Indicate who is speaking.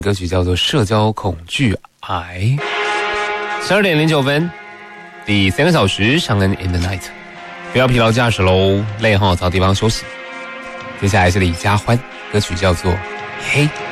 Speaker 1: 歌曲叫做《社交恐惧癌》。12点09分，第3个小时，上恩 in the night， 不要疲劳驾驶喽，累后找地方休息。接下来是李佳欢，歌曲叫做《黑》。